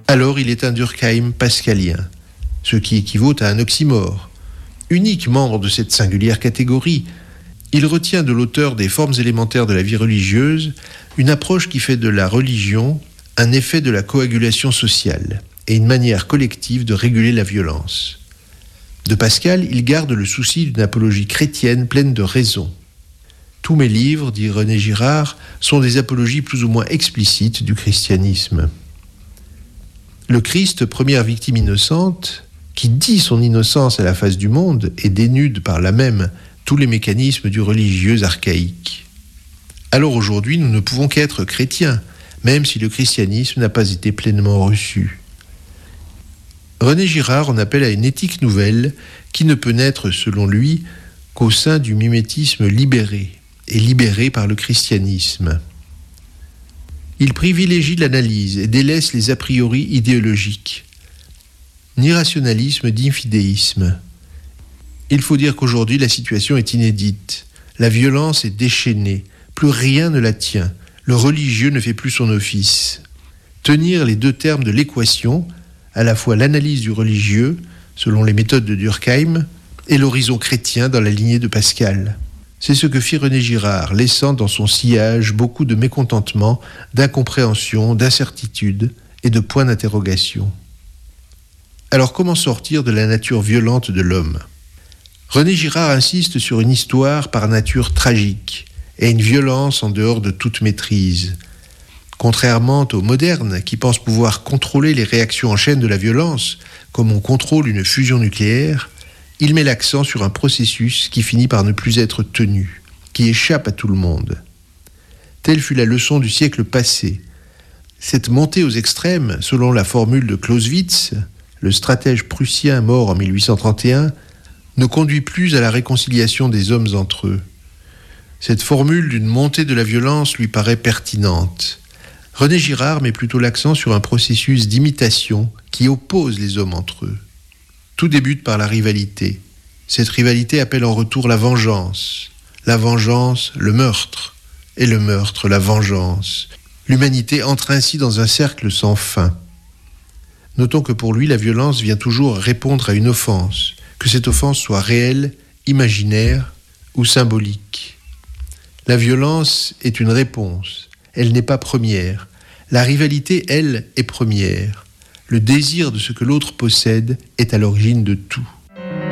alors il est un Durkheim pascalien, ce qui équivaut à un oxymore. Unique membre de cette singulière catégorie, il retient de l'auteur des formes élémentaires de la vie religieuse une approche qui fait de la religion un effet de la coagulation sociale et une manière collective de réguler la violence. De Pascal, il garde le souci d'une apologie chrétienne pleine de raison. Tous mes livres, dit René Girard, sont des apologies plus ou moins explicites du christianisme. Le Christ, première victime innocente, qui dit son innocence à la face du monde et dénude par là même tous les mécanismes du religieux archaïque. Alors aujourd'hui, nous ne pouvons qu'être chrétiens, même si le christianisme n'a pas été pleinement reçu. René Girard en appelle à une éthique nouvelle qui ne peut naître, selon lui, qu'au sein du mimétisme libéré, et libéré par le christianisme. Il privilégie l'analyse et délaisse les a priori idéologiques. Ni rationalisme, ni fidéisme. Il faut dire qu'aujourd'hui, la situation est inédite. La violence est déchaînée. Plus rien ne la tient. Le religieux ne fait plus son office. Tenir les deux termes de l'équation, à la fois l'analyse du religieux, selon les méthodes de Durkheim, et l'horizon chrétien dans la lignée de Pascal. C'est ce que fit René Girard, laissant dans son sillage beaucoup de mécontentement, d'incompréhension, d'incertitude et de points d'interrogation. Alors comment sortir de la nature violente de l'homme ? René Girard insiste sur une histoire par nature tragique et une violence en dehors de toute maîtrise. Contrairement aux modernes qui pensent pouvoir contrôler les réactions en chaîne de la violence, comme on contrôle une fusion nucléaire, il met l'accent sur un processus qui finit par ne plus être tenu, qui échappe à tout le monde. Telle fut la leçon du siècle passé. Cette montée aux extrêmes, selon la formule de Clausewitz, le stratège prussien mort en 1831, ne conduit plus à la réconciliation des hommes entre eux. Cette formule d'une montée de la violence lui paraît pertinente. René Girard met plutôt l'accent sur un processus d'imitation qui oppose les hommes entre eux. Tout débute par la rivalité. Cette rivalité appelle en retour la vengeance, le meurtre, et le meurtre, la vengeance. L'humanité entre ainsi dans un cercle sans fin. Notons que pour lui, la violence vient toujours répondre à une offense, que cette offense soit réelle, imaginaire ou symbolique. La violence est une réponse, elle n'est pas première. La rivalité, elle, est première. Le désir de ce que l'autre possède est à l'origine de tout.